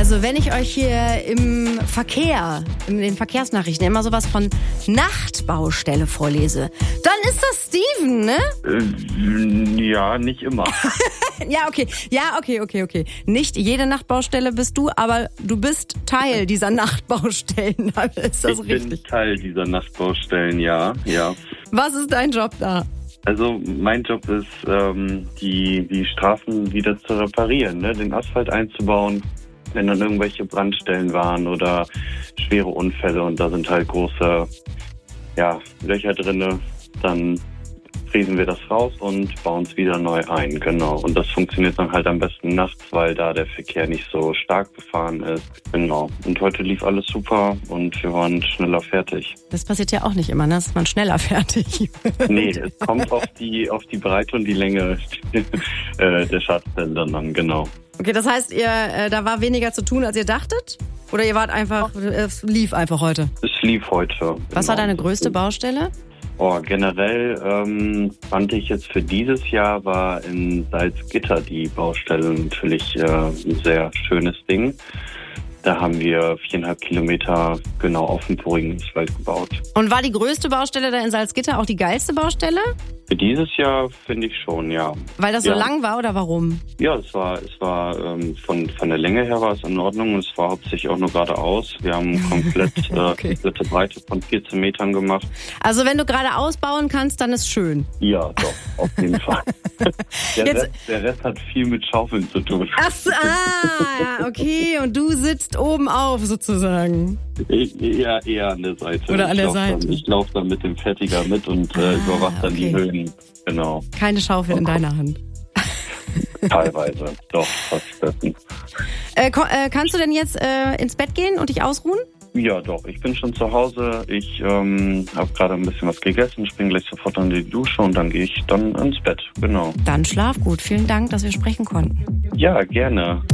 Also wenn ich euch hier im Verkehr, in den Verkehrsnachrichten immer sowas von Nachtbaustelle vorlese, dann ist das Steven, ne? Ja, nicht immer. Ja, okay. Nicht jede Nachtbaustelle bist du, aber du bist Teil dieser Nachtbaustellen. Ist das richtig? Ich bin Teil dieser Nachtbaustellen, ja. Was ist dein Job da? Also mein Job ist, die Straßen wieder zu reparieren, ne? Den Asphalt einzubauen, wenn dann irgendwelche Brandstellen waren oder schwere Unfälle und da sind halt große Löcher drinne, dann friesen wir das raus und bauen es wieder neu ein, genau. Und das funktioniert dann halt am besten nachts, weil da der Verkehr nicht so stark befahren ist, genau. Und heute lief alles super und wir waren schneller fertig. Das passiert ja auch nicht immer, ne? Ist man schneller fertig. Nee, es kommt auf die Breite und die Länge der Schadstellen dann, genau. Okay, das heißt, da war weniger zu tun, als ihr dachtet? Oder ihr wart einfach, es lief einfach heute? Es lief heute. Was war deine größte Baustelle? Generell fand ich jetzt für dieses Jahr war in Salzgitter die Baustelle natürlich ein sehr schönes Ding. Da haben wir 4,5 Kilometer genau auf dem vorigen Asphalt gebaut. Und war die größte Baustelle da in Salzgitter auch die geilste Baustelle? Für dieses Jahr finde ich schon, ja. Weil das so lang war oder warum? Ja, es war von der Länge her war es in Ordnung und es war hauptsächlich auch nur geradeaus. Wir haben komplette Breite von 14 Metern gemacht. Also wenn du geradeaus bauen kannst, dann ist schön. Ja, doch, auf jeden Fall. Der Rest hat viel mit Schaufeln zu tun. Ja, okay. Und du sitzt oben auf sozusagen. Ja, eher an der Seite. Oder an der Seite. Ich laufe dann mit dem Fertiger mit und überwache dann die Höhen. Genau. Keine Schaufel in deiner Hand. Teilweise, doch, fast dessen. Kannst du denn jetzt ins Bett gehen und dich ausruhen? Ja, doch. Ich bin schon zu Hause. Ich habe gerade ein bisschen was gegessen, springe gleich sofort in die Dusche und dann gehe ich dann ins Bett. Genau. Dann schlaf gut. Vielen Dank, dass wir sprechen konnten. Ja, gerne.